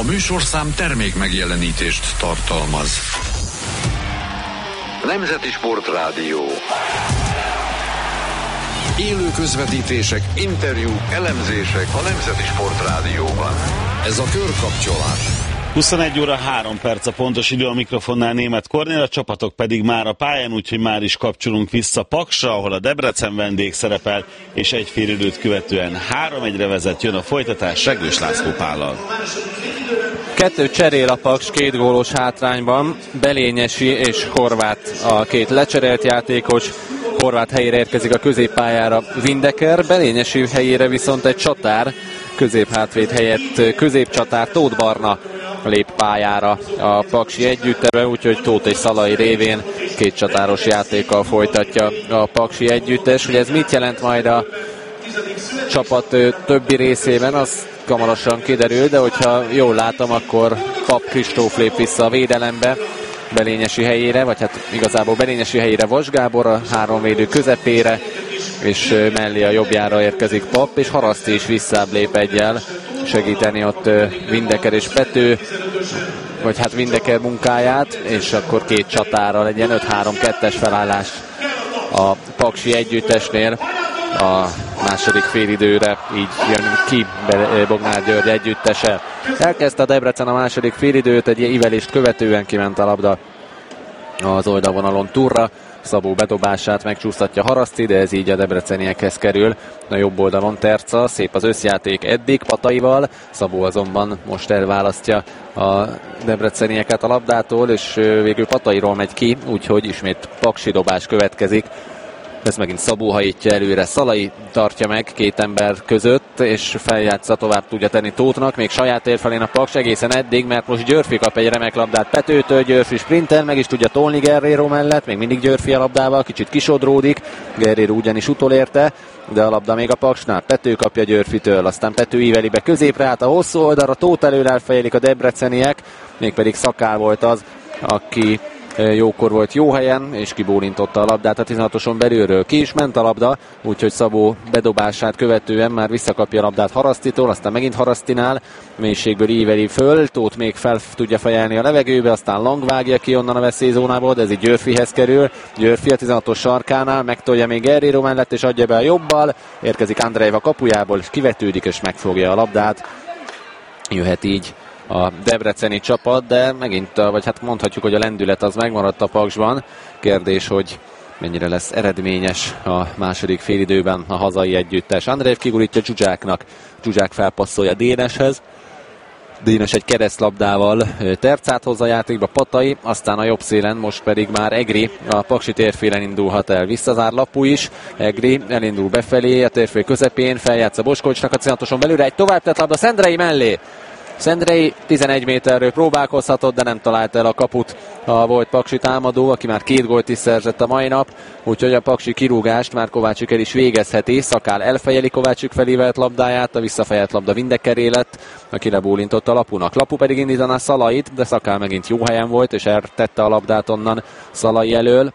műsorszám termék megjelenítést tartalmaz. Nemzeti Sportrádió. Élő közvetítések, interjúk, elemzések a Nemzeti Sportrádióban. Ez a Körkapcsolás. 21 óra 3 perc a pontos idő, a mikrofonnál Németh Kornél, a csapatok pedig már a pályán, úgyhogy már is kapcsolunk vissza Paksra, ahol a Debrecen vendég szerepel, és egy fél időt követően 3-1-re vezet, jön a folytatás Seglős László Pállal. 2 cserél a Paks 2 gólos hátrányban, Belényesi és Horváth a 2 lecserélt játékos. Horváth helyére érkezik a középpályára Windeker, Belényesi helyére viszont egy csatár, középhátvéd helyett középcsatár Tóth Barna lép pályára a paksi együttesbe, úgyhogy Tóth és Szalai révén 2 csatáros játékkal folytatja a paksi együttes. Hogy ez mit jelent majd a csapat többi részében, az hamarosan kiderül, de hogyha jól látom, akkor Pap Kristóf lép vissza a védelembe Belényesi helyére, vagy hát igazából Belényesi helyére Vas Gábor, a 3 védő közepére, és mellé a jobbjára érkezik Pap, és Haraszti is visszább lép egyel segíteni ott Windeker és Pető, vagy hát Windeker munkáját, és akkor 2 csatára legyen 5-3-2-es felállás a paksi együttesnél. A második félidőre így jön ki Bognár György együttese. Elkezdte a Debrecen a második félidőt, egy ívelést követően kiment a labda az oldalvonalon túlra. Szabó bedobását megcsúsztatja Haraszti, de ez így a debreceniekhez kerül. A jobb oldalon Terca, szép az összjáték eddig Pataival, Szabó azonban most elválasztja a debrecenieket a labdától, és végül Patairól megy ki, úgyhogy ismét paksi dobás következik. Ez megint Szabó hajítja előre, Szalai tartja meg 2 ember között, és feljátsza, tovább tudja tenni Tóthnak, még saját tér felén a Paks egészen eddig, mert most Györfi kap egy remek labdát Petőtől, Györfi sprintel, meg is tudja tolni Guerrero mellett, még mindig Györfi a labdával, kicsit kisodródik, Guerrero ugyanis utolérte, de a labda még a Paksnál, Pető kapja Györfitől, aztán Pető íveli be középre, át a hosszú oldalra, Tóth előre elfejelik a debreceniek, mégpedig Szakál volt az, aki jókor volt jó helyen, és kibólintotta a labdát a 16-oson belülről. Ki is ment a labda, úgyhogy Szabó bedobását követően már visszakapja a labdát Harasztitól, aztán megint Harasztinál, mélységből íveli föl, Tóth még fel tudja fejelni a levegőbe, aztán Lang vágja ki onnan a veszélyzónából, de ez így Györfihez kerül. Györfi a 16-os sarkánál, megtolja még Guerrero mellett, és adja be a jobbal, érkezik Andreeva kapujából, és kivetődik, és megfogja a labdát. Jöhet így a debreceni csapat, de megint, vagy hát mondhatjuk, hogy a lendület az megmaradt a Paksban. Kérdés, hogy mennyire lesz eredményes a második félidőben a hazai együttes. Andreev kigurítja Zsuzsáknak, Zsuzsák felpasszolja Déneshez. Dénes egy keresztlabdával Tercát hozza játékba, Patai, aztán a jobb szélen most pedig már Egri a paksi térfélen indulhat el. Visszazár Lapú is, Egri elindul befelé a térfél közepén, feljátsza Boskovicsnak a 16-oson belőle, egy tovább tett labda Szendrei mellé. Szendrei 11 méterről próbálkozhatott, de nem találta el a kaput a volt paksi támadó, aki már 2 gólt is szerzett a mai nap, úgyhogy a paksi kirúgást már Kovácsik el is végezheti. Szakál elfejeli Kovácsik felé vett labdáját, a visszafejelt labda Windekeré lett, aki lebólintott a Lapunak. Lapu pedig indítaná Szalait, de Szakál megint jó helyen volt, és eltette a labdát onnan Szalai elől,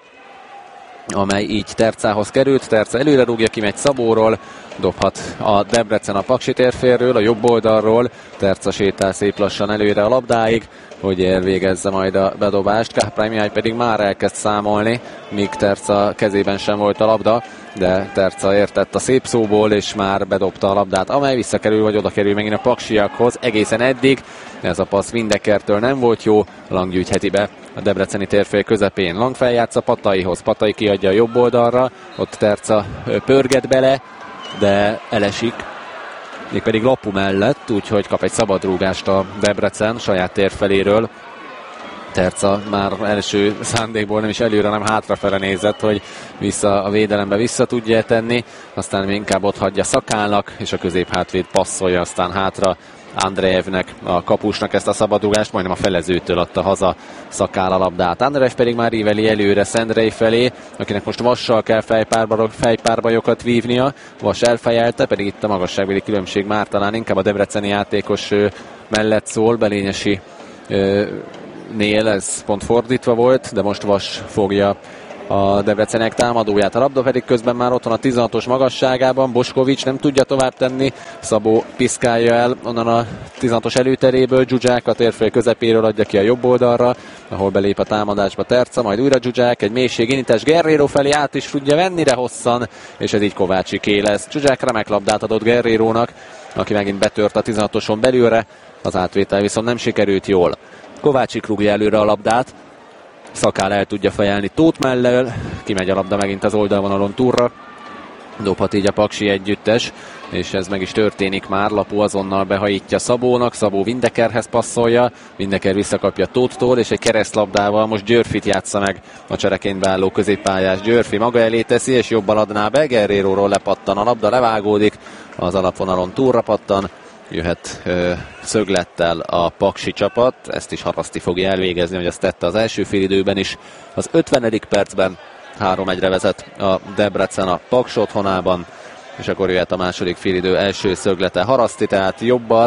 amely így Tercához került. Terca előre rúgja, kimegy Szabóról, dobhat a Debrecen a paksi térfélről, a jobb oldalról. Terca sétál szép lassan előre a labdáig, hogy elvégezze majd a bedobást. Káprány Mihály pedig már elkezd számolni, míg Terca kezében sem volt a labda, de Terca értett a szép szóból, és már bedobta a labdát, amely visszakerül, vagy oda kerül megint a paksiakhoz. Egészen eddig ez a passz Windekertől nem volt jó, Lang gyűjtheti be a debreceni térfél közepén. Lang feljátsza Pataihoz, Patai kiadja a jobb oldalra, ott Terca pörget bele, de elesik, mégpedig Lapu mellett, úgyhogy kap egy szabadrúgást a Debrecen saját térfeléről. Terca már első szándékból nem is előre, nem hátrafele nézett, hogy vissza a védelembe vissza tudja tenni, aztán inkább ott hagyja Szakálnak, és a középhátvéd passzolja aztán hátra Andreevnek, a kapusnak ezt a szabadrugást, majdnem a felezőtől adta haza Szakál a labdát. Andreev pedig már íveli előre Szendrei felé, akinek most Vassal kell fejpárbajokat vívnia. Vas elfejelte, pedig itt a magasságbeli különbség már talán inkább a debreceni játékos mellett szól, Belényesi nél ez pont fordítva volt, de most Vas fogja a Debrecennek támadóját. A labda pedig közben már ott van a 16-os magasságában, Boskovics nem tudja tovább tenni, Szabó piszkálja el onnan a 16-os előteréből, Zsuzsák a térfél közepéről adja ki a jobb oldalra, ahol belép a támadásba Terca, majd újra Zsuzsák, egy mélységindítás Guerrero felé át is tudja venni, de hosszan, és ez így Kovácsiké lesz. Zsuzsák remek labdát adott Guerrerónak, aki megint betört a 16-oson belülre, az átvétel viszont nem sikerült jól. Kovácsik rúgja előre a labdát, Szakál el tudja fejelni Tóth mellől, kimegy a labda megint az oldalvonalon túlra, dobhat így a paksi együttes, és ez meg is történik már, Lapó azonnal behajítja Szabónak, Szabó Windekerhez passzolja, Windeker visszakapja Tóthtól, és egy keresztlabdával most Györfit játsza meg a csereként beálló középpályás. Györfi maga elé teszi, és jobban adná be, Guerreróról lepattan a labda, levágódik, az alapvonalon túlra pattan, jöhet szöglettel a paksi csapat, ezt is Haraszti fogja elvégezni, hogy azt tette az első félidőben is. Az 50. percben 3-1-re vezet a Debrecen a Paks otthonában, és akkor jöhet a második félidő első szöglete. Haraszti tehát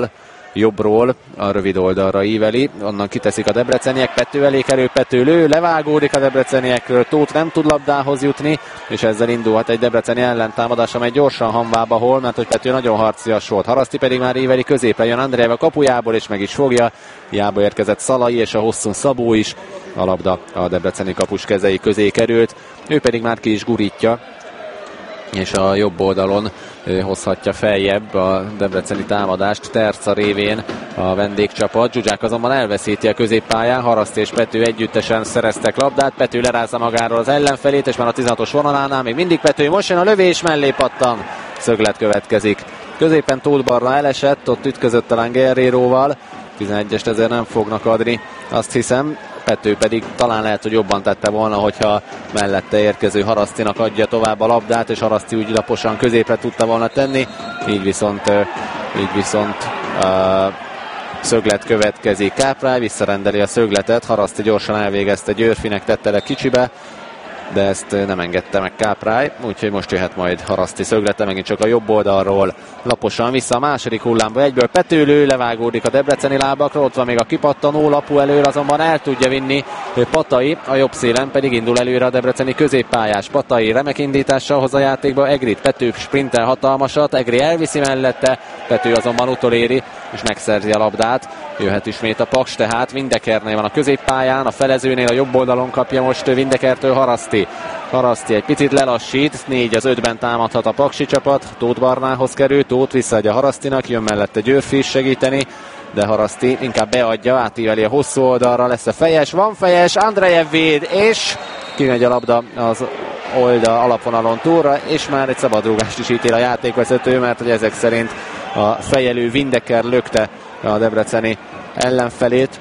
jobbról a rövid oldalra íveli, onnan kiteszik a debreceniek, Pető elé kerül, Pető lő, levágódik a debreceniekről, Tóth nem tud labdához jutni, és ezzel indulhat egy debreceni ellentámadás, amely gyorsan hamvába hol, mert hogy Pető nagyon harcias volt. Haraszti pedig már íveli, középre jön Andreev a kapujából, és meg is fogja, hiába érkezett Szalai, és a hosszú Szabó is, a labda a debreceni kapus kezei közé került, ő pedig már ki is gurítja, és a jobb oldalon hozhatja feljebb a debreceni támadást Terca révén a vendégcsapat. Zsuzsák azonban elveszíti a középpályán, Haraszti és Pető együttesen szereztek labdát, Pető lerázza magáról az ellenfelét, és már a 16-os vonalánál még mindig Pető, most jön a lövés, mellé pattan, szöglet következik. Középen Tóth Barna elesett, ott ütközött talán Guerreróval, 11-est ezért nem fognak adni, azt hiszem. Pető pedig talán lehet, hogy jobban tette volna, hogyha mellette érkező Harasztinak adja tovább a labdát, és Haraszti úgy laposan középre tudta volna tenni, így viszont szöglet következik. Káprály visszarendeli a szögletet, Haraszti gyorsan elvégezte, Györfinek tette le kicsibe, de ezt nem engedte meg Káprály, úgyhogy most jöhet majd Haraszti szöglete, megint csak a jobb oldalról, laposan vissza a második hullámba, egyből Pető lő, levágódik a debreceni lábakra, ott van még a kipattanó, Lapó előre azonban el tudja vinni Patai, a jobb szélen pedig indul előre a debreceni középpályás. Patai remek indítással hoz a játékba Egrit, Pető sprintel hatalmasat, Egri elviszi mellette, Pető azonban utoléri, és megszerzi a labdát. Jöhet ismét a Paks, tehát Windekernél van a középpályán, a felezőnél a jobb oldalon kapja most Windekertől Haraszti. Haraszti egy picit lelassít, 4-5-ben támadhat a paksi csapat, Tóth Barnához kerül, Tóth visszaadja Harasztinak, jön mellette Györfi is segíteni, de Haraszti inkább beadja, átíveli a hosszú oldalra, lesz a fejes, van fejes, Andreev véd, és kimegy a labda az oldal alapvonalon túlra, és már egy szabadrúgást is ítél a játékvezető, mert hogy ezek szerint a fejelő Windeker lökte a debreceni ellenfelét,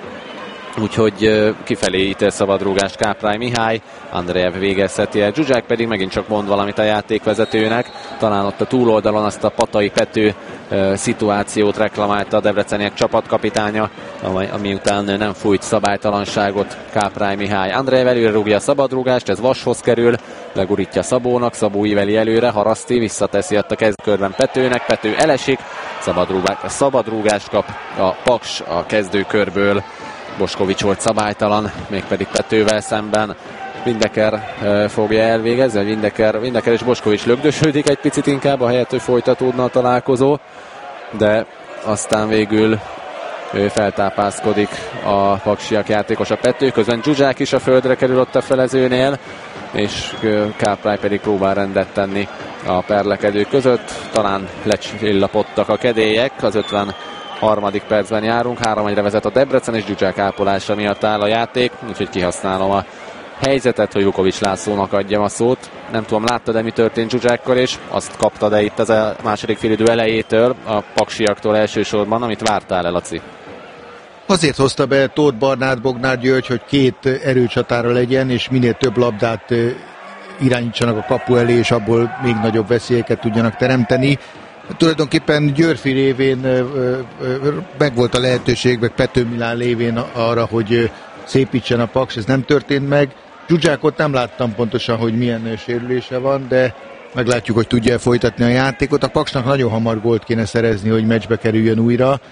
úgyhogy kifelé ítél szabadrúgást Káprály Mihály, Andreev végezheti el, Zsuzsák pedig megint csak mond valamit a játékvezetőnek, talán ott a túloldalon azt a Patai Pető szituációt reklamálta a debreceniek csapatkapitánya, ami után nem fújt szabálytalanságot Káprály Mihály. Andreev előre rúgja a szabadrúgást, ez vashoz kerül, legurítja Szabónak, Szabó íveli előre, Haraszti visszateszi ott a kezdőkörben Petőnek, Pető elesik, szabadrúgást kap a Paks a kezdőkörből, Boskovics volt szabálytalan, mégpedig Petővel szemben. Windeker fogja elvégezni, Windeker és Boskovics lögdösödik egy picit inkább, ahelyett, hogy folytatódna a találkozó, de aztán végül feltápászkodik a paksiak játékosa Pető, közben Zsuzsák is a földre kerül ott a felezőnél, és Káprály pedig próbál rendet tenni a perlekedők között, talán lecsillapodtak a kedélyek, az 53. percben járunk, 3-1-re vezet a Debrecen, és Zsuzsák ápolása miatt áll a játék, úgyhogy kihasználom a helyzetet, hogy Vukovics Lászlónak adjam a szót. Nem tudom, láttad-e, mi történt Zsuzsákkal, és azt kaptad -e itt az a második félidő elejétől, a paksiaktól elsősorban, amit vártál el, Laci? Azért hozta be Tóth Barnát Bognár György, hogy két erőcsatára legyen, és minél több labdát irányítsanak a kapu elé, és abból még nagyobb veszélyeket tudjanak teremteni. Tulajdonképpen Györfi révén megvolt a lehetőség, meg Pető Milán lévén arra, hogy szépítsen a Paks, ez nem történt meg. Zsuzsákot nem láttam pontosan, hogy milyen sérülése van, de meglátjuk, hogy tudja folytatni a játékot. A Paksnak nagyon hamar gólt kéne szerezni, hogy meccsbe kerüljön újra.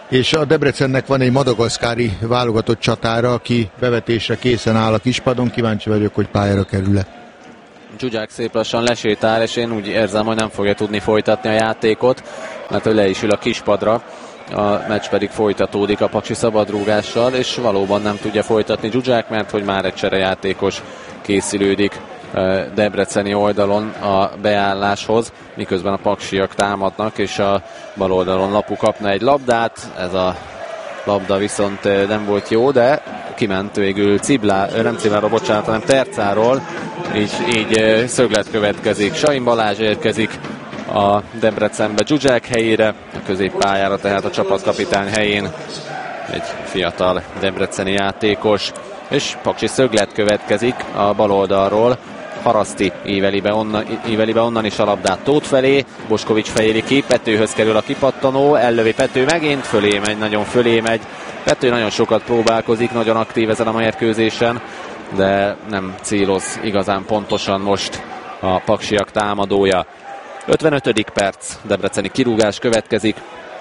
És a Debrecennek van egy madagaszkári válogatott csatára, aki bevetésre készen áll a kispadon. Kíváncsi vagyok, hogy pályára kerül-e. Zsuzsák szép lassan lesétál, és én úgy érzem, hogy nem fogja tudni folytatni a játékot, mert ő le is ül a kispadra. A meccs pedig folytatódik a paksi szabadrúgással, és valóban nem tudja folytatni Zsuzsák, mert hogy már egy cserejátékos készülődik debreceni oldalon a beálláshoz, miközben a paksiak támadnak, és a bal oldalon Lapu kapna egy labdát. Ez a labda viszont nem volt jó, de kiment végül nem Cibláról, bocsánat, hanem Tercáról, így szöglet következik. Sain Balázs érkezik a Debrecenbe Zsuzsák helyére, a középpályára, tehát a csapatkapitány helyén egy fiatal debreceni játékos, és paksi szöglet következik a bal oldalról. Haraszti íveli be onnan is a labdát Tóth felé, Boskovics fejéli ki, Petőhöz kerül a kipattanó, ellövi Pető megint, nagyon fölé megy. Pető nagyon sokat próbálkozik, nagyon aktív ezen a mérkőzésen, de nem céloz igazán pontosan most a paksiak támadója. 55. perc, debreceni kirúgás következik.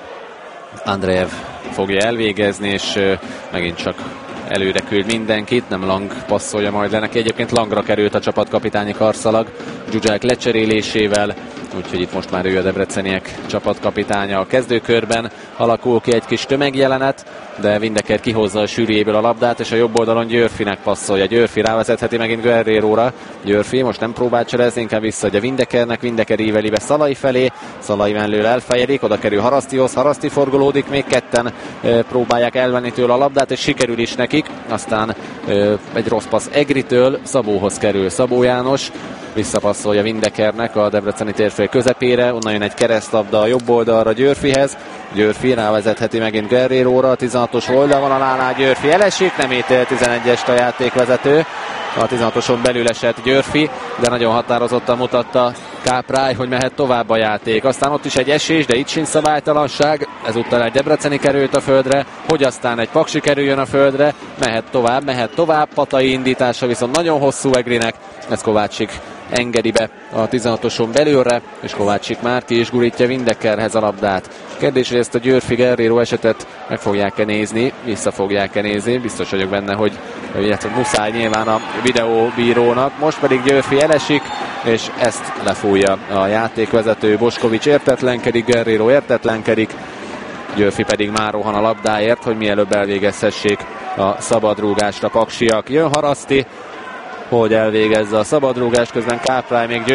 Andreev fogja elvégezni, és megint csak előre küld mindenkit, nem Lang passzolja majd le neki. Egyébként Langra került a csapatkapitányi karszalag Zsuzsák lecserélésével, úgyhogy itt most már ő a debreceniek csapatkapitánya a kezdőkörben. Alakul ki egy kis tömegjelenet, de Windecker kihozza a sűrűjéből a labdát, és a jobb oldalon Györfinek passzolja. Györfi rávezetheti megint Guerrero-ra. Györfi most nem próbál cserezni, inkább visszaadja Windeckernek. Windecker íveli be Szalai felé. Szalai mellől elfejedik, oda kerül Harasztihoz. Haraszti forgolódik, még ketten próbálják elvenni tőle a labdát, és sikerül is nekik. Aztán egy rossz passz Egritől, Szabóhoz kerül Szabó János. Visszapasszolja Windeckernek a debreceni térfél közepére, onnan jön egy keresztlabda a jobb oldalra Györfihez. Györfi rávezetheti megint Guerrero-ra, a 16-os oldalvonalánál Györfi elesik, nem ítél 11-est a játékvezető. A 16-oson belül esett Györfi, de nagyon határozottan mutatta Káprály, hogy mehet tovább a játék. Aztán ott is egy esés, de itt sincs szabálytalanság. Ezúttal egy debreceni került a földre, hogy aztán egy paksi kerüljön a földre. Mehet tovább. Patai indítása viszont nagyon hosszú Egrinek. Ez Kovácsik engedi be a 16-oson belülre, és Kovácsik már ki is gurítja Windeckerhez a labdát. Kérdés, hogy ezt a Györfi Guerrero esetet meg fogják-e nézni, vissza fogják-e nézni, biztos vagyok benne, hogy muszáj nyilván a videóbírónak. Most pedig Györfi elesik, és ezt lefújja a játékvezető. Boskovics értetlenkedik, Guerrero értetlenkedik, Györfi pedig már rohan a labdáért, hogy mielőbb elvégezhessék a szabadrúgást a paksiak. Jön Haraszti, hogy elvégezze a szabadrúgás, közben Káprály még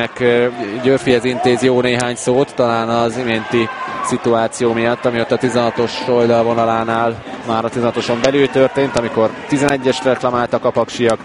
Györfihez intéz jó néhány szót, talán az iménti szituáció miatt, ami ott a 16-os oldalvonalánál már a 16-oson belül történt, amikor 11-est reklamáltak a paksiak.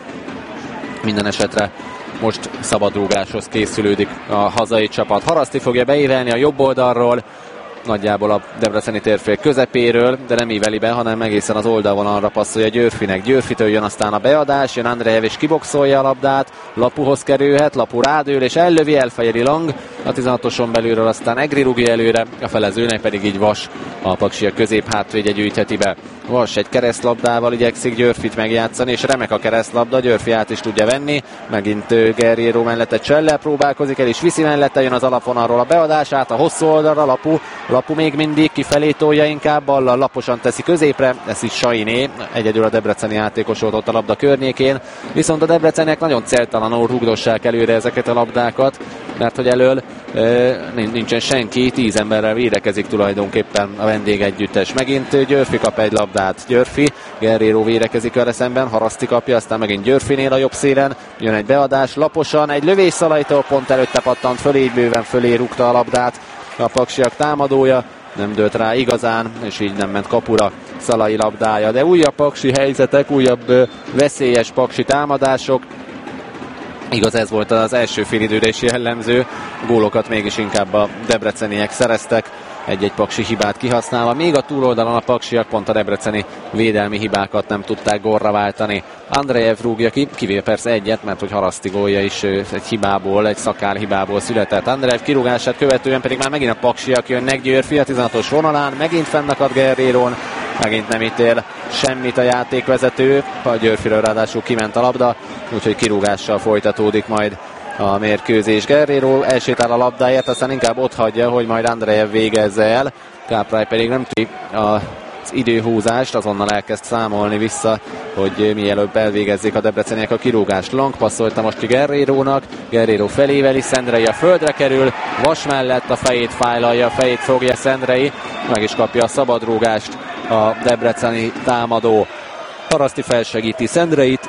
Minden esetre most szabadrúgáshoz készülődik a hazai csapat. Haraszti fogja beívelni a jobb oldalról, nagyjából a debreceni térfél közepéről, de nem íveli be, hanem egészen az oldalvonalra passzolja Györfinek. Györfitől jön aztán a beadás, jön Andreev és kiboxolja a labdát, Lapuhoz kerülhet, Lapu rádől és ellövi, elfejeli Lang a 16-oson belülről, aztán Egri rúgja előre, a felezőnek pedig így Vas, a paksiak középhátvédje gyűjtheti be. Vas egy keresztlabdával igyekszik Györfit megjátszani, és remek a keresztlabda, Györfi át is tudja venni, megint Guerrero mellette Csellel próbálkozik, el is viszi mellette, jön az alapvonalról a beadás, át a hosszú oldalra, Lapu még mindig kifelé tolja inkább, ballal laposan teszi középre, ez is Sainé, egyedül a debreceni játékos volt ott a labda környékén, viszont a debreceniek nagyon céltalanul rugdossák előre ezeket a labdákat, mert hogy elől nincsen senki, 10 emberrel védekezik tulajdonképpen a vendégegyüttes. Megint Györfi kap egy labdát, Guerrero védekezik vele szemben, Haraszti kapja, aztán megint Györfinél a jobb szélen, jön egy beadás, laposan, egy lövés Szalaitól, pont előtte pattant fölé, bőven fölé rúgta a labdát a paksiak támadója, nem dőlt rá igazán, és így nem ment kapura Szalai labdája, de újabb paksi helyzetek, újabb veszélyes paksi támadások. Igaz, ez volt az első félidőre is jellemző, gólokat mégis inkább a debreceniek szereztek, egy-egy paksi hibát kihasználva, még a túloldalon a paksiak pont a debreceni védelmi hibákat nem tudták gólra váltani. Andreev rúgja ki, kivéve persze egyet, mert hogy Haraszti gólja is egy hibából, egy szakál hibából született. Andreev kirúgását követően pedig már megint a paksiak jönnek, Györfi a 16-os vonalán, megint fennakad Guerrero-n, megint nem ítél semmit a játékvezető, a Györfiről ráadásul kiment a labda, úgyhogy kirúgással folytatódik majd a mérkőzés. Guerrero elsétál a labdáért, aztán inkább ott hagyja, hogy majd Andrejev végezze el. Káprály pedig nem tudja az időhúzást, azonnal elkezd számolni vissza, hogy mielőbb elvégezzék a debreceniek a kirúgást. Long passzolta most ki Guerrerónak, Guerrero feléveli, Szendrei a földre kerül, Vas mellett a fejét fájlalja, a fejét fogja Szendrei, meg is kapja a szabadrúgást a debreceni támadó. Haraszti felsegíti Szendreit,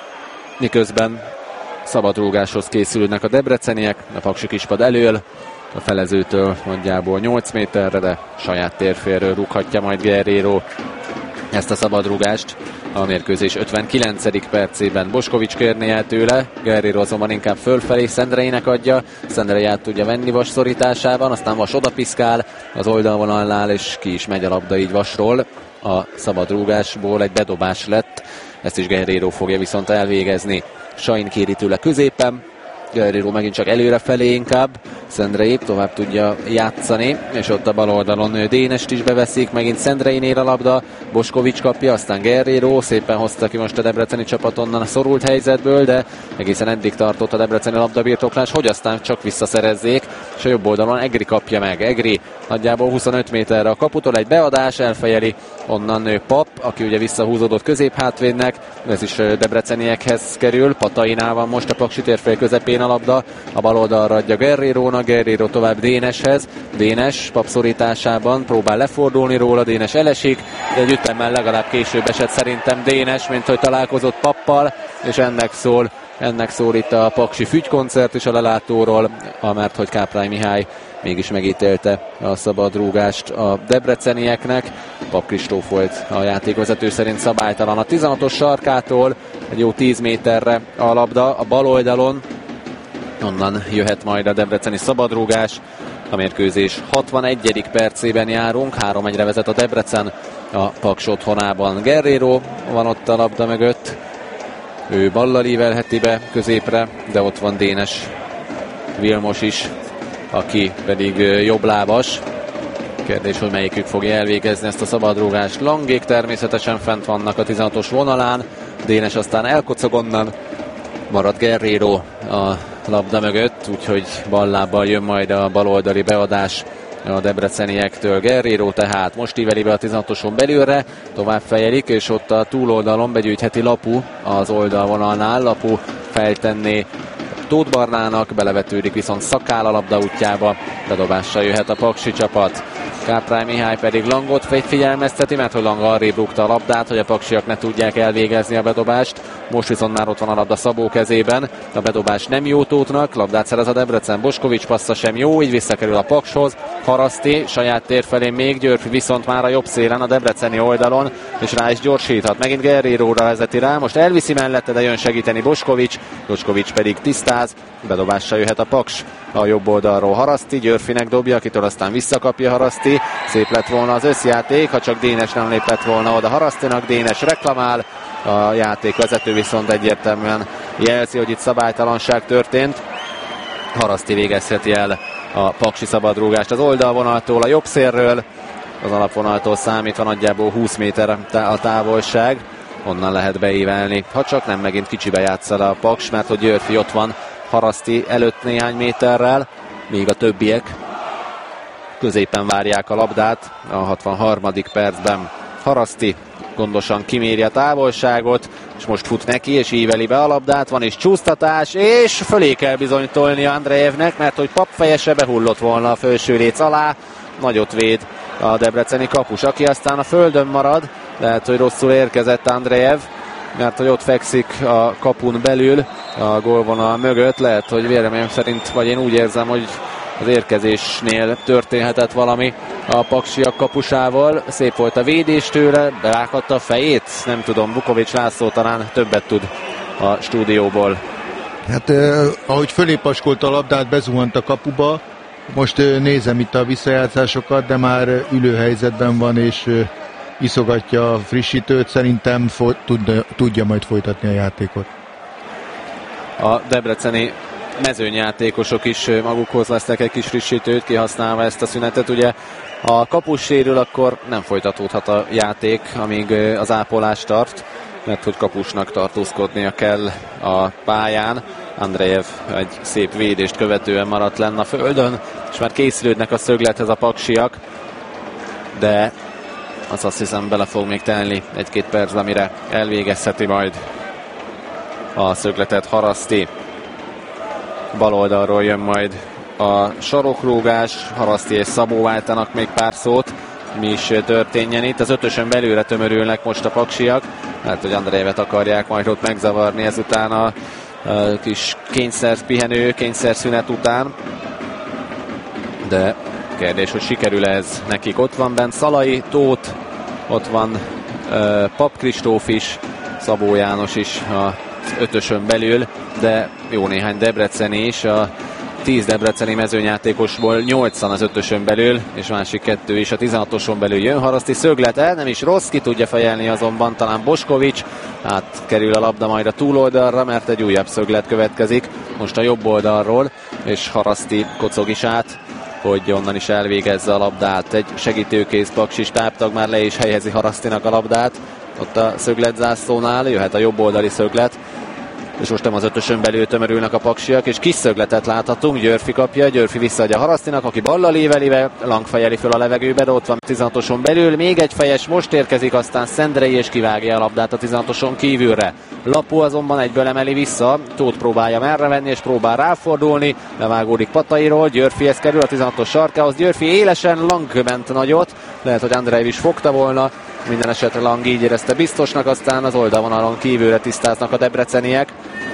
miközben szabadrúgáshoz készülnek a debreceniek, a Paksi Kispad elől, a felezőtől nagyjából 8 méterre, de saját térfélről rúghatja majd Guerrero ezt a szabadrúgást. A mérkőzés 59. percében Boskovics kérné el tőle, Guerrero azonban inkább fölfelé Szendreinek adja, Szendrei át tudja venni Vas szorításában, aztán Vas odapiszkál az oldalvonalnál, és ki is megy a labda így Vasról. A szabadrúgásból egy bedobás lett, ezt is Guerrero fogja viszont elvégezni. Sain kéri tőle középen, Guerrero megint csak előrefelé inkább, Szendrei tovább tudja játszani, és ott a bal oldalon Dénest is beveszik, megint Szendreinél a labda, Boskovics kapja, aztán Guerrero szépen hozta ki most a debreceni csapat onnan a szorult helyzetből, de egészen eddig tartott a debreceni labdabirtoklás, hogy aztán csak visszaszerezzék, és a jobb oldalon Egri kapja meg. Egri nagyjából 25 méterre a kaputól, egy beadás, elfejeli onnan Pap, aki ugye visszahúzódott középhátvédnek, ez is debreceniekhez kerül, Patainál van most a Paksi térfél közepén a labda, a bal oldalra adja Guerrerónak, Guerrero tovább Déneshez, Dénes Pap szorításában próbál lefordulni róla, Dénes elesik, de egy ütemmel legalább később esett szerintem Dénes, mint hogy találkozott Pappal, és ennek szól itt a Paksi fügykoncert is a lelátóról, mert hogy Káprály Mihály mégis megítélte a szabadrúgást a debrecenieknek. Pap Kristóf volt a játékvezető szerint szabálytalan a 16-os sarkától, egy jó 10 méterre a labda a bal oldalon, onnan jöhet majd a debreceni szabadrúgás. A mérkőzés 61. percében járunk, 3-1-re vezet a Debrecen a Paks otthonában. Guerrero van ott a labda mögött, ő ballal ívelheti be középre, de ott van Dénes Vilmos is, aki pedig jobblábas. Kérdés, hogy melyikük fogja elvégezni ezt a szabadrúgást. Langék természetesen fent vannak a 16-os vonalán, Dénes aztán elkocog onnan, marad Guerrero a labda mögött, úgyhogy ballábbal jön majd a baloldali beadás a debreceniektől. Guerrero tehát most íveli be a 16-oson belülre, tovább fejelik, és ott a túloldalon begyűjtheti Lapu az oldalvonalnál. Lapu feltenné Tóth Barnának, belevetődik viszont Szakál a labda útjába, bedobással jöhet a paksi csapat. Káprály Mihály pedig Langot figyelmezteti, mert hogy Lang arrébb rúgta a labdát, hogy a paksiak ne tudják elvégezni a bedobást. Most viszont már ott van a labda Szabó kezében. A bedobás nem jó Tóthnak, labdát szerez a Debrecen, Boskovics passza sem jó, így visszakerül a Pakshoz. Haraszti saját tér felé még, Györfi viszont már a jobb szélen, a debreceni oldalon, és rá is gyorsíthat. Megint Guerrero-ra vezeti rá, most elviszi mellette, de jön segíteni Boskovics. Boskovics pedig tisztáz, bedobással jöhet a Paks a jobb oldalról. Haraszti, Györfinek dobja, akitől aztán visszakapja Haraszti. Szép lett volna az összjáték, ha csak Dénes nem lépett volna oda Harasztinak. Dénes reklamál, a játékvezető viszont egyértelműen jelzi, hogy itt szabálytalanság történt. Haraszti végezheti el a paksi szabadrúgást az oldalvonaltól, a jobb szélről, az alapvonaltól számítva nagyjából 20 méter a távolság, onnan lehet beívelni, ha csak nem megint kicsibe játsza le a Paks, mert hogy Györfi ott van Haraszti előtt néhány méterrel, míg a többiek középen várják a labdát. A 63. percben Haraszti gondosan kiméri a távolságot, és most fut neki, és íveli be a labdát, van is csúsztatás, és fölé kell bizony tolni Andrejevnek, mert hogy Pap fejese behullott volna a felső léc alá. Nagyot véd a debreceni kapus, aki aztán a földön marad, lehet, hogy rosszul érkezett Andrejev, mert hogy ott fekszik a kapun belül, a gólvonal mögött, lehet, hogy véleményem szerint, vagy én úgy érzem, hogy az érkezésnél történhetett valami a paksiak kapusával. Szép volt a védés tőle, berághatta a fejét, nem tudom, Vukovics László talán többet tud a stúdióból. Hát ahogy fölépaskolta a labdát, bezuhant a kapuba, most nézem itt a visszajátszásokat, de már ülőhelyzetben van, és iszogatja a frissítőt, szerintem tudja majd folytatni a játékot. A debreceni mezőnyjátékosok is magukhoz lesznek egy kis frissítőt, kihasználva ezt a szünetet. Ugye a kapus sérül, akkor nem folytatódhat a játék, amíg az ápolás tart. mert hogy kapusnak tartózkodnia kell a pályán. Andrejev egy szép védést követően maradt lenne a földön, és már készülődnek a szöglethez a paksiak, de az azt hiszem bele fog még telni 1-2 perc, amire elvégezheti majd a szögletet Haraszti. Bal oldalról jön majd a sarokrúgás, Haraszti és Szabó váltanak még pár szót, mi is történjen itt. Az 5-ösön belőle tömörülnek most a paksiak, mert hogy Andrejevet akarják majd ott megzavarni ezután a kis kényszerpihenő, kényszerszünet után. De kérdés, hogy sikerül ez nekik. Ott van bent Szalai, Tóth, ott van Pap Kristóf is, Szabó János is a 5-ösön belül, de jó néhány debreceni is. A 10 debreceni mezőnyjátékosból 8-an az 5-ösön belül, és másik 2 is a 16-oson belül jön. Haraszti szöglete, nem is rossz, ki tudja fejelni azonban talán Boskovics. Kerül a labda majd a túloldalra, mert egy újabb szöglet következik most a jobb oldalról, és Haraszti kocog is át, hogy onnan is elvégezze a labdát. Egy segítőkész paksi stábtag már le is helyezi Harasztinak a labdát. Ott a szögletzászlónál jöhet a jobb oldali szöglet, és most nem az 5-ösön belül tömörülnek a paksiak, és kis szögletet láthatunk. Györfi kapja, Györfi visszaadja Harasztinak, aki ballal évelivel, Lang fejeli föl a levegőbe, de ott van 16-oson belül, még egy fejes, most érkezik, aztán Szendrei, és kivágja a labdát a 16-oson kívülre. Lapó azonban egyből emeli vissza, Tóth próbálja merre venni, és próbál ráfordulni, levágódik Patairól, Györfihez kerül a 16-os sarkához, Györfi élesen, Lang ment nagyot, lehet, hogy Andrej is fogta volna, minden esetre Lang így érezte biztosnak, aztán az oldalvonalon kívülre tisztáznak a debreceniek.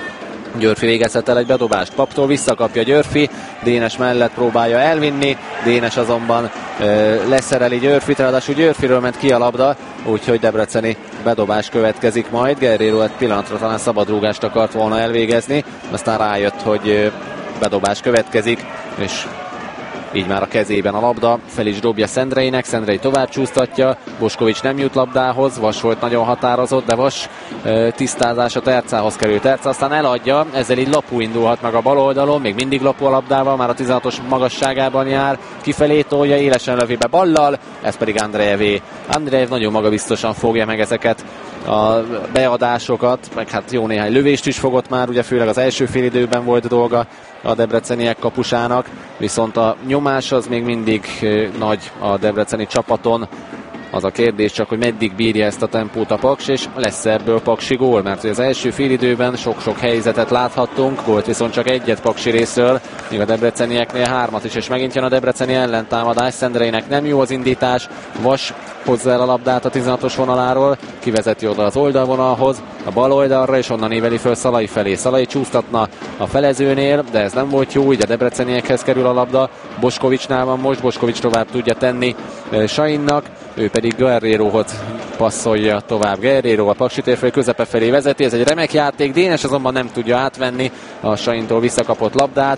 Györfi végezhet el egy bedobást, Paptól visszakapja Györfi, Dénes mellett próbálja elvinni, Dénes azonban leszereli Györfit, ráadásul Györfiről ment ki a labda, úgyhogy debreceni bedobás következik majd. Guerrero egy pillanatra talán szabadrúgást akart volna elvégezni, aztán rájött, hogy bedobás következik, és így már a kezében a labda, fel is dobja Szendreinek, Szendrei tovább csúsztatja, Boskovics nem jut labdához, Vas volt nagyon határozott, de Vas tisztázása Tercához került. Terca aztán eladja, ezzel így Lapú indulhat meg a bal oldalon, még mindig Lapú a labdával, már a 16-os magasságában jár, kifelé tolja, élesen lövi be ballal, ez pedig Andrejevé. Andrejev nagyon magabiztosan fogja meg ezeket a beadásokat, meg hát jó néhány lövést is fogott már, ugye főleg az első félidőben volt dolga a debreceniek kapusának, viszont a nyomás az még mindig nagy a debreceni csapaton. Az a kérdés csak, hogy meddig bírja ezt a tempót a Paks, és lesz ebből paksi gól, mert az első félidőben sok-sok helyzetet láthattunk, gólt viszont csak egyet paksi részről, míg a debrecenieknél 3-at is, és megint jön a debreceni ellentámadás, Szendreinek nem jó az indítás, Vas hozza el a labdát a 16-os vonaláról, kivezeti oda az oldalvonalhoz, a bal oldalra, és onnan éveli föl Szalai felé. Szalai csúsztatna a felezőnél, de ez nem volt jó, így a debreceniekhez kerül a labda, Boskovicsnál van most, Boskovics tovább tudja tenni Sainnak, ő pedig Guerrerohoz passzolja tovább. Guerrero a Paksi tér közepe felé vezeti, ez egy remek játék, Dénes azonban nem tudja átvenni a Saintól visszakapott labdát,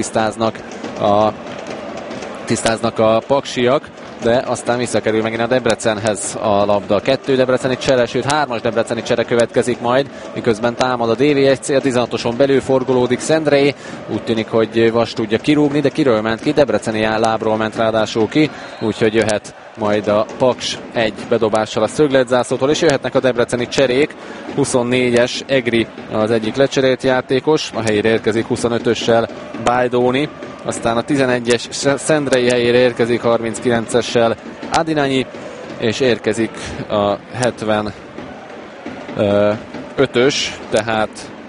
tisztáznak a paksiak, de aztán visszakerül megint a Debrecenhez a labda. 2 debreceni csere, sőt 3-as debreceni csere következik majd, miközben támad a DVSC, a 16-oson belül forgolódik Szendrei, úgy tűnik, hogy Vas tudja kirúgni, de kiről ment ki? Debreceni lábról ment ráadásul ki, úgyhogy jöhet majd a Paks egy bedobással a szögletzászlótól, és jöhetnek a debreceni cserék. 24-es Egri az egyik lecserélt játékos, a helyére érkezik 25-össel Bajdóni, aztán a 11-es Szendrei helyére érkezik 39-essel Adinanyi, és érkezik a 75-ös, tehát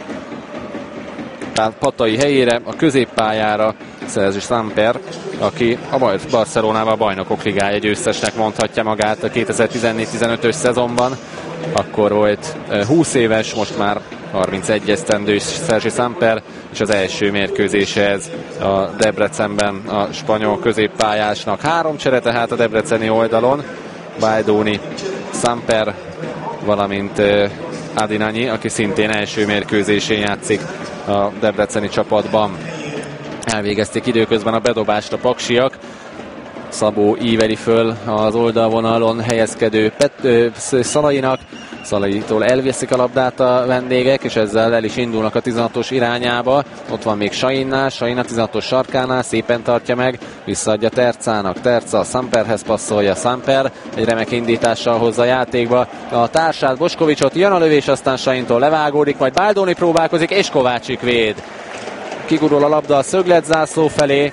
Patai helyére, a középpályára Szerzsi Samper, aki a Barcelonában a Bajnokok Ligája győztesnek mondhatja magát a 2014-15-ös szezonban. Akkor volt 20 éves, most már 31 esztendős Szerzsi Samper, és az első mérkőzése ez a Debrecenben a spanyol középpályásnak. 3 csere tehát a debreceni oldalon, Bajdóni, Samper, valamint Adinanyi, aki szintén első mérkőzésén játszik a debreceni csapatban. Elvégezték időközben a bedobást a paksiak. Szabó íveli föl az oldalvonalon helyezkedő Szalainak, Szalaitól elveszik a labdát a vendégek, és ezzel el is indulnak a 16-os irányába. Ott van még Sainnál, Sain a 16-os sarkánál, szépen tartja meg, visszaadja Tercának, Terca a Samperhez passzolja, Samper egy remek indítással hozza a játékba a társát, Boskovicsot, jön a lövés, aztán Saintól levágódik, majd Baldoni próbálkozik, és Kovácsik véd. Kigurul a labda a szögletzászló felé,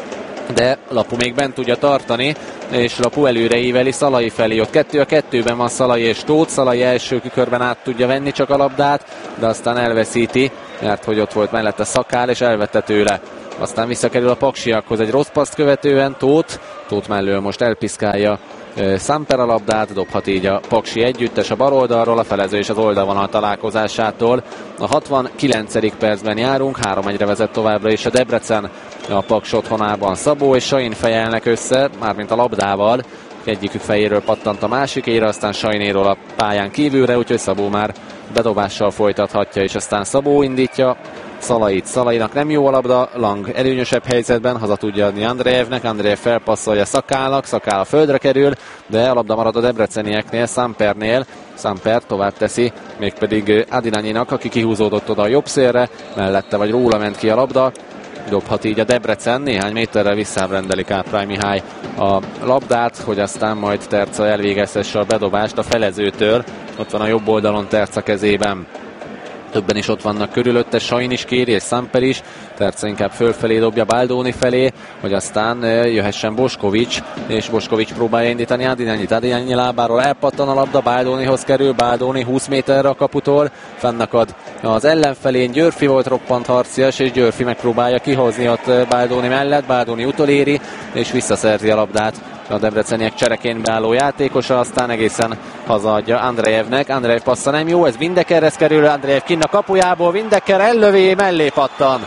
de Lapu még bent tudja tartani, és Lapu előre íveli Szalai felé. Ott 2-2-ben van Szalai és Tóth. Szalai első körben át tudja venni csak a labdát, de aztán elveszíti, mert hogy ott volt mellette Szakál, és elvette tőle. Aztán visszakerül a paksiakhoz egy rossz paszt követően Tóth mellől most elpiszkálja Samper a labdát, dobhat így a paksi együttes a bal oldalról, a felező és az oldalvonal találkozásától. A 69. percben járunk, 3-1-re vezet továbbra is a Debrecen a Paks otthonában. Szabó és Sain fejelnek össze, mármint a labdával. Egyikük fejéről pattant a másikére, aztán Sainéról a pályán kívülre, úgyhogy Szabó már bedobással folytathatja, és aztán Szabó indítja Szalainak nem jó a labda, Lang előnyösebb helyzetben, haza tudja adni Andrejevnek, Andrejev felpasszolja Szakálnak, Szakál a földre kerül, de a labda marad a debrecenieknél, Sampernél. Samper tovább teszi, mégpedig Adinanyinak, aki kihúzódott oda a jobb szélre, mellette vagy róla ment ki a labda. Dobhat így a Debrecen, néhány méterrel visszábrendeli Káprány Mihály a labdát, hogy aztán majd Terca elvégezhesse a bedobást a felezőtől. Ott van a jobb oldalon Terca kezében. Többen is ott vannak körülötte, Sain is kéri, és Samper is. Terca inkább fölfelé dobja Baldoni felé, hogy aztán jöhessen Boskovics, és Boskovics próbálja indítani Adinanyit. Adinanyi lábáról elpattan a labda, Baldonihoz kerül, Baldoni 20 méterre a kaputól, fennakad az ellenfelén, Györfi volt roppant harcias, és Györfi megpróbálja kihozni ott Baldoni mellett, Baldoni utoléri, és visszaszerzi a labdát a debreceniek csereként beálló játékosa, aztán egészen hazaadja Andrejevnek. Andrejev passza nem jó, ez Windekerhez kerül, Andrejev kinn a kapujából, Windeker ellövé, mellé pattan.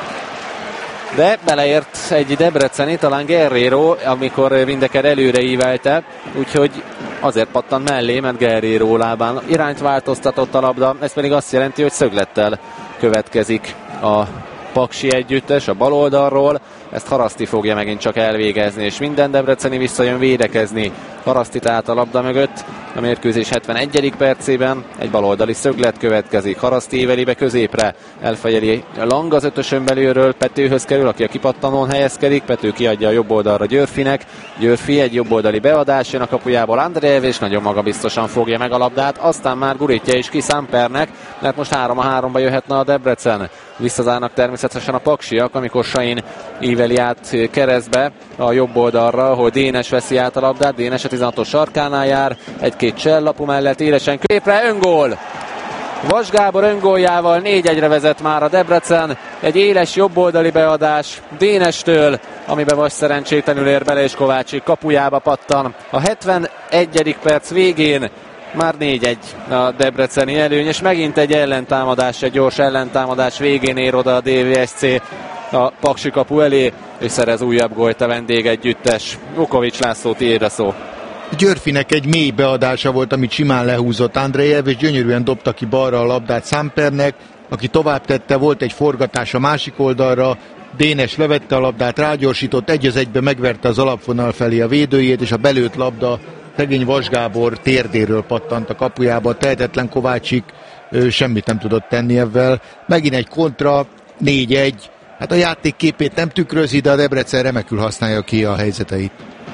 De beleért egy debreceni, talán Guerrero, amikor Windeker előre ívelte, úgyhogy azért pattan mellé, mert Guerrero lábán irányt változtatott a labda, ez pedig azt jelenti, hogy szöglettel következik a paksi együttes a bal oldalról. Ezt Haraszti fogja megint csak elvégezni, és minden debreceni visszajön védekezni. Haraszti tehát a labda mögött, a mérkőzés 71. percében egy baloldali szöglet következik. Haraszti éveli be középre, elfejeli Lang az ötösön belülről, Petőhöz kerül, aki a kipattanón helyezkedik, Pető kiadja a jobb oldalra Györfinek, Györfi egy jobboldali beadás, jön a kapujából Andrejev, és nagyon magabiztosan fogja meg a labdát, aztán már gurítja is ki Sampernek, mert most 3-3-ba jöhetne a Debrecen. Visszazárnak természetesen a paksiak, amikor Sain íveli át keresztbe a jobb oldalra, hogy Dénes veszi át a labdát, Dénes a 16-os sarkánál jár, egy-két csellapu mellett élesen középre, öngól! Vas Gábor öngóljával 4-1-re vezet már a Debrecen, egy éles jobboldali beadás Dénestől, amiben Vas szerencsétlenül ér bele, és Kovácsik kapujába pattan. A 71. perc végén már 4-1 a debreceni előny, és megint egy ellentámadás, egy gyors ellentámadás végén ér oda a DVSC a paksi kapu elé, és szerez újabb gólt a vendégegyüttes. Vukovics László, tiéd a szó. Györfinek egy mély beadása volt, amit simán lehúzott Andrejev, és gyönyörűen dobta ki balra a labdát Sampernek, aki tovább tette, volt egy forgatás a másik oldalra, Dénes levette a labdát, rágyorsított, 1-1-be megverte az alapvonal felé a védőjét, és a belőtt labda szegény Vas Gábor térdéről pattant a kapujába, tehetetlen Kovácsik semmit nem tudott tenni ebben. Megint egy kontra, 4-1, hát a játék képét nem tükrözi, de a Debrecen remekül használja ki a helyzeteit.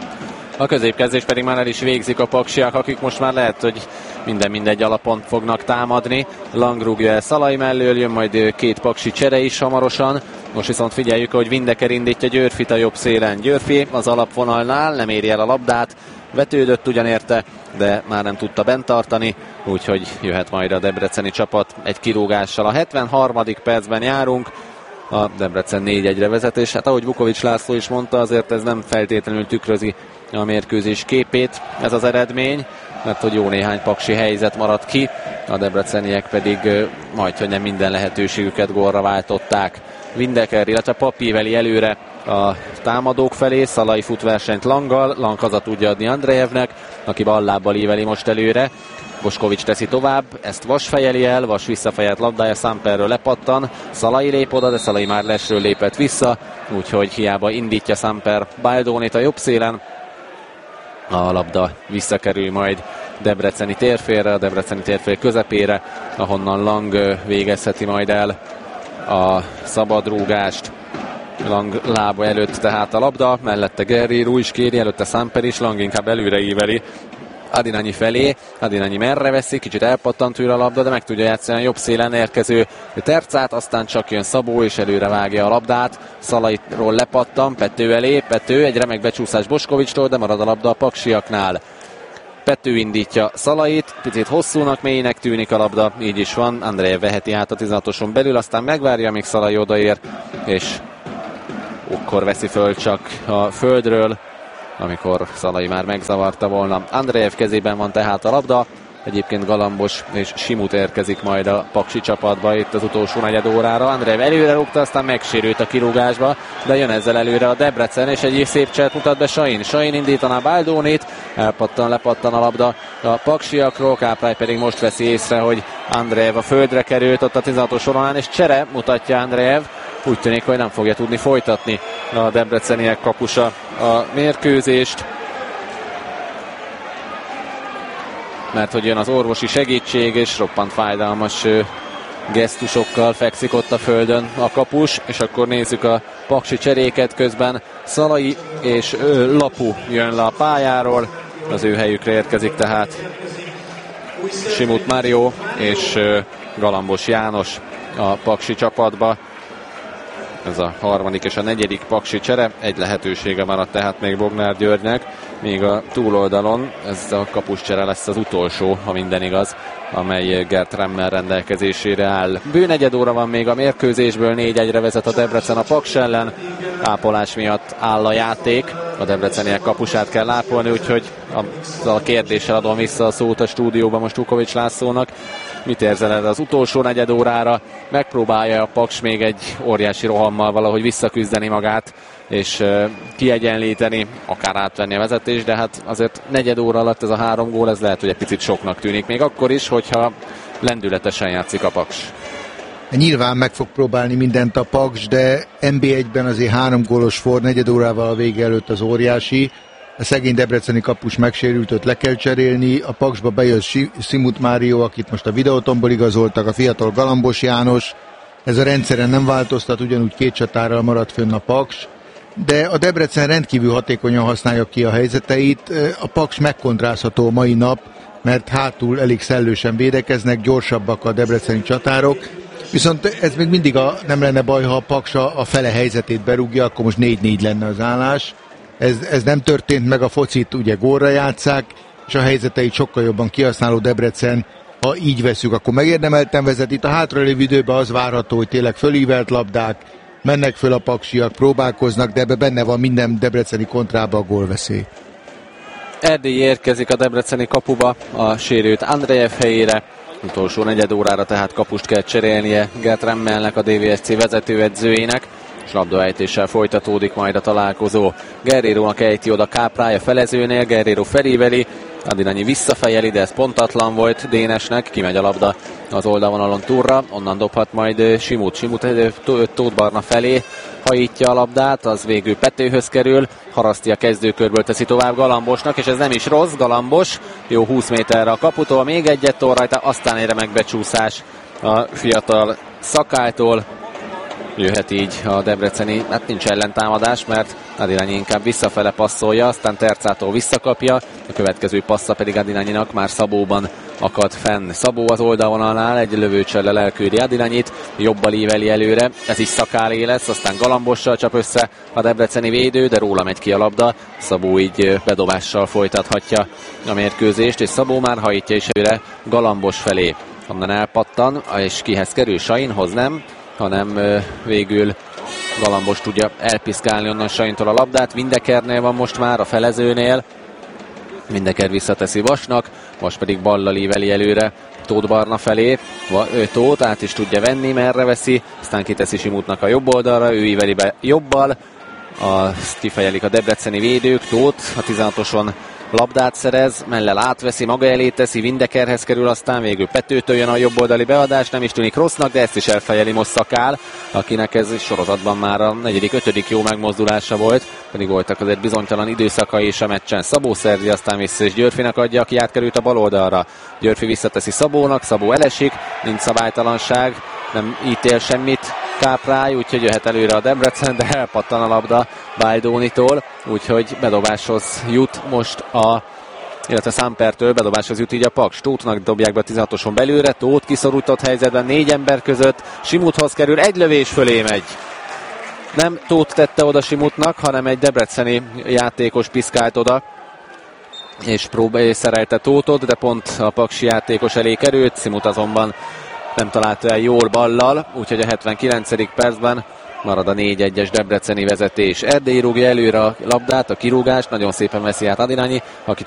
A középkezdés pedig már el is végzik a paksiak, akik most már lehet, hogy mindegy alapon fognak támadni. Lang rúgja el Szalai mellől, jön majd két paksi csere is hamarosan. Most viszont figyeljük, hogy Windeker indítja Györfit a jobb szélen. Györfi az alapvonalnál nem éri el a labdát, vetődött ugyan érte, de már nem tudta bent tartani, úgyhogy jöhet majd a debreceni csapat egy kirúgással. A 73. percben járunk, a Debrecen 4-1-re vezetés. Hát ahogy Vukovics László is mondta, azért ez nem feltétlenül tükrözi a mérkőzés képét, ez az eredmény, mert hogy jó néhány paksi helyzet maradt ki, a debreceniek pedig majdhogy nem minden lehetőségüket gólra váltották. Windeker, illetve Papi veli előre a támadók felé, Szalai fut versenyt Langgal, Lang haza tudja adni Andrejevnek, aki ballábbal íveli most előre. Boskovics teszi tovább, ezt Vas fejeli el, Vas visszafejelt labdája Samperről lepattan, Szalai lép oda, de Szalai már lesről lépett vissza, úgyhogy hiába indítja Samper Baldonit a jobb szélen, a labda visszakerül majd debreceni térfélre, a debreceni térfél közepére, ahonnan Lang végezheti majd el a szabadrúgást. Lang lába előtt tehát a labda, mellette Guerrero is kéri, előtte Samper is, Lang inkább előre íveli Adinanyi felé, Adinanyi merre veszi, kicsit elpattant tőle a labda, de meg tudja játszani a jobb szélen érkező Tercát, aztán csak jön Szabó és előre vágja a labdát, Szalaitról lepattan, Pető elé, Pető, egy remek becsúszás Boskovicstól, de marad a labda a paksiaknál. Pető indítja Szalait, picit hosszúnak, mélynek tűnik a labda, így is van, Andrejev veheti át a 16-oson belül, aztán megvárja, amíg Szalai odaér, és akkor veszi föl csak a földről, amikor Szalai már megzavarta volna. Andrejev kezében van tehát a labda, egyébként Galambos és Simut érkezik majd a paksi csapatba itt az utolsó negyed órára. Andrejev előre rúgta, aztán megsérült a kirúgásba, de jön ezzel előre a Debrecen, és egy szép cselt mutat be Sain. Sain indítaná Baldónit, lepattan a labda a paksiakról, Káprály pedig most veszi észre, hogy Andrejev a földre került ott a 16-os során, és csere mutatja Andrejev. Úgy tűnik, hogy nem fogja tudni folytatni a debreceniek kapusa a mérkőzést, mert hogy jön az orvosi segítség, és roppant fájdalmas gesztusokkal fekszik ott a földön a kapus, és akkor nézzük a paksi cseréket. Közben Szalai és Lapu jön le a pályáról, az ő helyükre érkezik tehát Simut Mário és Galambos János a paksi csapatba. Ez a harmadik és a negyedik paksi csere, egy lehetősége maradt tehát még Bognár Györgynek, még a túloldalon ez a kapuscsere lesz az utolsó, ha minden igaz, amely Gert Remmel rendelkezésére áll. Bő negyed óra van még a mérkőzésből, 4-1-re vezet a Debrecen a Paks ellen, ápolás miatt áll a játék, a debreceniek kapusát kell ápolni, úgyhogy a kérdéssel adom vissza a szót a stúdióban most Vukovics Lászlónak. Mit érzel erre az utolsó negyed órára? Megpróbálja a Paks még egy óriási rohammal valahogy visszaküzdeni magát, és kiegyenlíteni, akár átvenni a vezetést, de hát azért negyed óra alatt ez a 3 gól, ez lehet, hogy egy picit soknak tűnik, még akkor is, hogyha lendületesen játszik a Paks. Nyilván meg fog próbálni mindent a Paks, de NB1-ben azért 3 gólos for, negyed órával a vége előtt az óriási. A szegény debreceni kapus megsérült, őt le kell cserélni, a Paksba bejön Simut Mário, akit most a videótomból igazoltak, a fiatal Galambos János. Ez a rendszeren nem változtat, ugyanúgy 2 csatárral maradt fönn a Paks, de a Debrecen rendkívül hatékonyan használja ki a helyzeteit. A Paks megkontrázható mai nap, mert hátul elég szellősen védekeznek, gyorsabbak a debreceni csatárok, viszont ez még mindig nem lenne baj, ha a Paks a fele helyzetét berúgja, akkor most 4-4 lenne az állás. Ez nem történt meg, a focit ugye gólra játsszák, és a helyzeteit sokkal jobban kihasználó Debrecen, ha így veszük, akkor megérdemelten vezet. Itt a hátralévő időben az várható, hogy tényleg fölívelt labdák, mennek föl a paksiak, próbálkoznak, de ebbe benne van minden debreceni kontrába a gólveszély. Erdély érkezik a debreceni kapuba a sérült Andrejev helyére. Utolsó negyed órára tehát kapust kell cserélnie Gert Remmelnek, a DVSC vezetőedzőjének, és labdaejtéssel folytatódik majd a találkozó. Guerrerónak ejti oda Káprály a felezőnél, Guerrero felíveli, Adinanyi visszafejeli, de ez pontatlan volt Dénesnek, kimegy a labda az oldalvonalon túlra, onnan dobhat majd Simut Tóth Barna felé, hajítja a labdát, az végül Petőhöz kerül, Haraszti a kezdőkörből teszi tovább Galambosnak, és ez nem is rossz, Galambos, jó 20 méterre a kaputól, még egyet tol rajta, aztán ére megbecsúszás a fiatal Szakálytól. Jöhet így a debreceni, hát nincs ellentámadás, mert Adinanyi inkább visszafele passzolja, aztán Tercától visszakapja, a következő passza pedig Adinanyinak már Szabóban akad fenn. Szabó az oldalvonalnál egy lövőcsellel elküldi Adinanyit, jobbal íveli előre, ez is Szakálé lesz, aztán Galambossal csap össze a debreceni védő, de róla megy ki a labda, Szabó így bedobással folytathatja a mérkőzést, és Szabó már hajítja is előre Galambos felé. Onnan elpattan, és kihez kerül? Sainhoz nem, hanem végül Galambos tudja elpiszkálni onnan Saintól a labdát. Windekernél van most már, a felezőnél. Windeker visszateszi Vasnak, most pedig ballal íveli előre Tóth Barna felé. Tóth át is tudja venni, merre veszi, aztán kiteszi Simutnak a jobb oldalra, ő íveli be jobbal. Azt kifejelik a debreceni védők, Tóth a 16-oson labdát szerez, Mellel átveszi, maga elé teszi, Windekerhez kerül, aztán végül Petőtől jön a jobboldali beadás, nem is tűnik rossznak, de ezt is elfejeli most Szakál, akinek ez sorozatban már a 4.-5. jó megmozdulása volt, pedig voltak azért bizonytalan időszakai is a meccsen. Szabó szerzi, aztán vissza és Györfinek adja, aki átkerült a bal oldalra. Györfi visszateszi Szabónak, Szabó elesik, nincs szabálytalanság, nem ítél semmit Káprály, úgyhogy jöhet előre a Debrecen, de elpattan a labda Baldónitól, úgyhogy bedobáshoz jut most illetve Sampertől bedobáshoz jut így a Paks. Tóthnak dobják be a 16-oson belőle, Tóth kiszorított helyzetben 4 ember között, Simuthoz kerül, egy lövés fölé megy. Nem Tóth tette oda Simutnak, hanem egy debreceni játékos piszkált oda, és szerelte Tóthot, de pont a paksi játékos elé került, Simut azonban nem találta el jól ballal, úgyhogy a 79. percben marad a 4-1-es debreceni vezetés. Erdély rúgja előre a labdát, a kirúgást, nagyon szépen veszi át Adirányi, aki